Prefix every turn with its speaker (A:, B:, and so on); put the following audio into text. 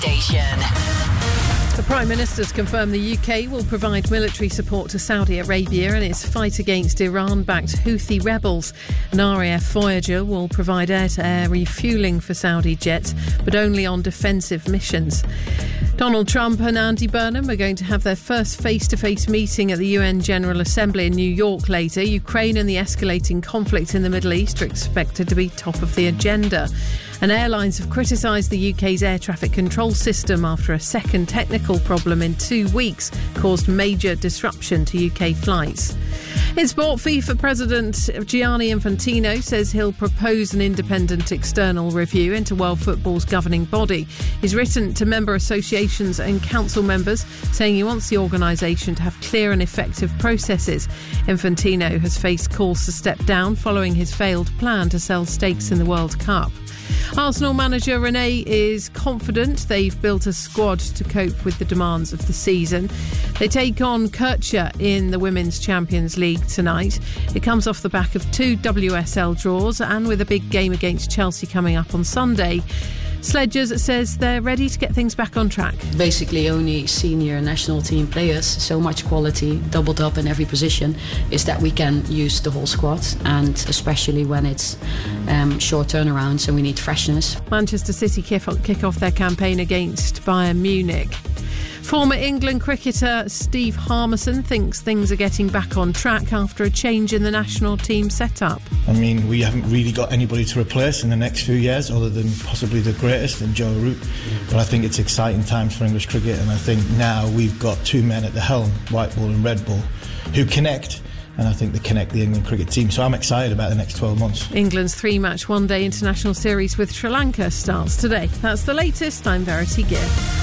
A: station.
B: The Prime Minister's confirmed the UK will provide military support to Saudi Arabia in its fight against Iran-backed Houthi rebels. An RAF Voyager will provide air-to-air refuelling for Saudi jets, but only on defensive missions. Donald Trump and Andy Burnham are going to have their first face-to-face meeting at the UN General Assembly in New York later. Ukraine and the escalating conflict in the Middle East are expected to be top of the agenda. And airlines have criticised the UK's air traffic control system after a second technical problem in 2 weeks caused major disruption to UK flights. In sport, FIFA President Gianni Infantino says he'll propose an independent external review into world football's governing body. He's written to member associations and council members saying he wants the organisation to have clear and effective processes. Infantino has faced calls to step down following his failed plan to sell stakes in the World Cup. Arsenal manager Renee is confident they've built a squad to cope with the demands of the season. They take on Kircher in the Women's Champions League tonight. It comes off the back of 2 WSL draws and with a big game against Chelsea coming up on Sunday. Sledgers says they're ready to get things back on track.
C: Basically only senior national team players, so much quality, doubled up in every position, is that we can use the whole squad, and especially when it's short turnarounds and we need freshness.
B: Manchester City kick off their campaign against Bayern Munich. Former England cricketer Steve Harmison thinks things are getting back on track after a change in the national team setup.
D: I mean, we haven't really got anybody to replace in the next few years other than possibly the greatest in Joe Root. But I think it's exciting times for English cricket, and I think now we've got 2 men at the helm, white ball and red ball, who connect. And I think they connect the England cricket team. So I'm excited about the next 12 months.
B: England's 3-match one-day international series with Sri Lanka starts today. That's the latest. I'm Verity Gear.